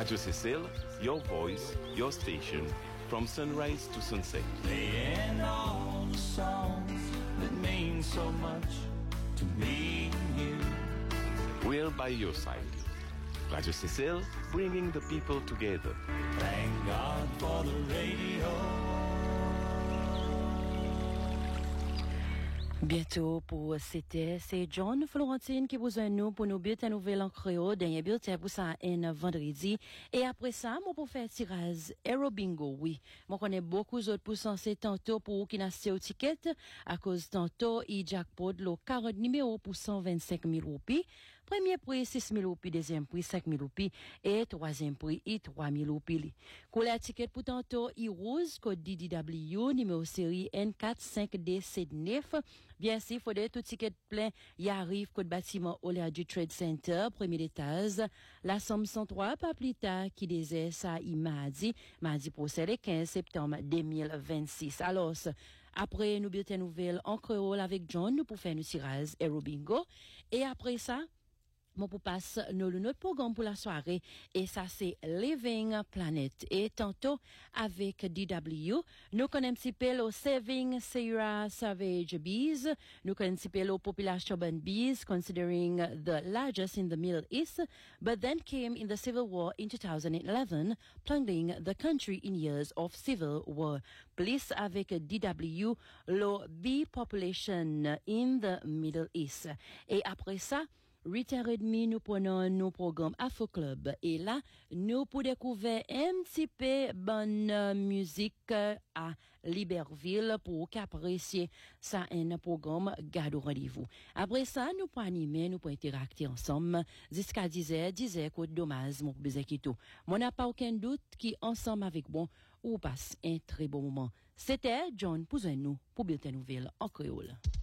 Radio Cecil, your voice, your station, from sunrise to sunset. Playing all the songs that mean so much to me and you. We're by your side. Radio Cecil, bringing the people together. Thank God for the radio. Bientôt pour c'était, c'est John Florentine qui vous a nous pour nous bulletin nouvelle en créole, dernier bulletin pour ça un vendredi. Et après ça, moi pour faire tirage Aero Bingo, oui. Moi connais beaucoup d'autres pour censé tantôt pour qui n'a au ticket, à cause tantôt, il jackpot le 40 numéros pour 125 000 roupies. Premier prix 6 000 roupies, deuxième prix 5 000 roupies et troisième prix 3 000 roupies. Pour la ticket pour tantôt, il rose code DDW numéro série N45D79. Bien sûr, faut tout ticket plein, y arrive code bâtiment Oléa du Trade Center, premier étage. La somme 103 pas plus tard qui disait ça mardi procès le 15 septembre 2026. Alors, après nous bulletin nouvelle en créole avec John, nous pour faire nous tirage Aero Bingo. Et après ça, mon pour passe notre programme pour la soirée et ça c'est Living Planet et tantôt avec DW nous connaissons au Saving Sarah Savage Bees nous connaissons au Population Urban Bees considering the largest in the Middle East but then came in the civil war in 2011 plunging the country in years of civil war. Plus avec DW le bee population in the Middle East et après ça 8h30, nous prenons nos programmes Afro Club. Et là, nous pour découvrir un petit peu bonne musique à Liberville pour qu'apprécier ça un programme Gado Rendez-vous. Après ça, nous pour animer, nous pour interagir ensemble jusqu'à 10h, coup de dommage, mon bezekito. Moi, n'a pas aucun doute qui ensemble avec bon, ou passe un très bon moment. C'était John Pouzenou pour Bulletin Nouvelle en créole.